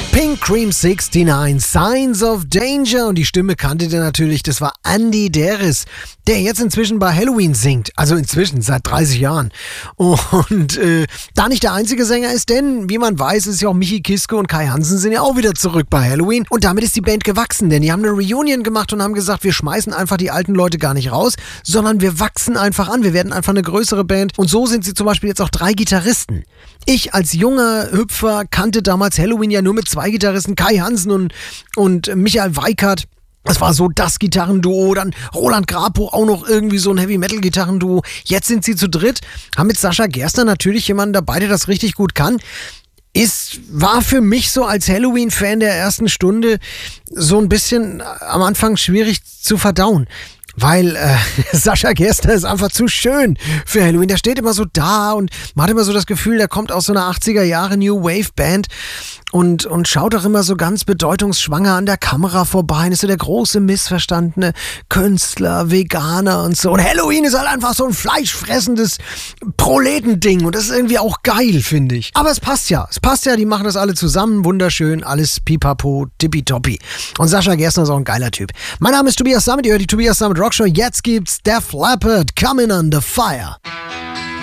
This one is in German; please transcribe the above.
Pink Cream 69, Signs of Danger. Und die Stimme kanntet ihr natürlich, das war Andy Deris, der jetzt inzwischen bei Halloween singt. Also inzwischen, seit 30 Jahren. Und da nicht der einzige Sänger ist, denn wie man weiß, ist ja auch Michi Kiske und Kai Hansen sind ja auch wieder zurück bei Halloween. Und damit ist die Band gewachsen, denn die haben eine Reunion gemacht und haben gesagt, wir schmeißen einfach die alten Leute gar nicht raus, sondern wir wachsen einfach an. Wir werden einfach eine größere Band. Und so sind sie zum Beispiel jetzt auch 3 Gitarristen. Ich als junger Hüpfer kannte damals Halloween ja nur mit 2 Gitarristen, Kai Hansen und Michael Weikert. Das war so das Gitarrenduo, dann Roland Grapo, auch noch irgendwie so ein Heavy-Metal-Gitarrenduo. Jetzt sind sie zu dritt, haben mit Sascha Gerstner natürlich jemanden dabei, der das richtig gut kann. War für mich so als Halloween-Fan der ersten Stunde so ein bisschen am Anfang schwierig zu verdauen. Weil Sascha Gerstner ist einfach zu schön für Halloween. Der steht immer so da und man hat immer so das Gefühl, der kommt aus so einer 80er Jahre New Wave Band und schaut auch immer so ganz bedeutungsschwanger an der Kamera vorbei. Und ist so der große missverstandene Künstler, Veganer und so. Und Halloween ist halt einfach so ein fleischfressendes Proletending und das ist irgendwie auch geil, finde ich. Aber es passt ja. Die machen das alle zusammen. Wunderschön, alles pipapo, tippitoppi. Und Sascha Gerstner ist auch ein geiler Typ. Mein Name ist Tobias Sammet, ihr hört die Tobias Sammet Rockshow. Jetzt gibt's Def Leppard, Coming Under Fire.